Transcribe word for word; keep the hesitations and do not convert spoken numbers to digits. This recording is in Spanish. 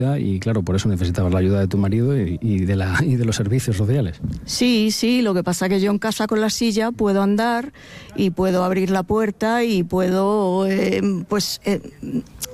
Y claro, por eso necesitabas la ayuda de tu marido y, y, de la, y de los servicios sociales. Sí, sí, lo que pasa es que yo en casa con la silla puedo andar y puedo abrir la puerta y puedo, eh, pues... Eh,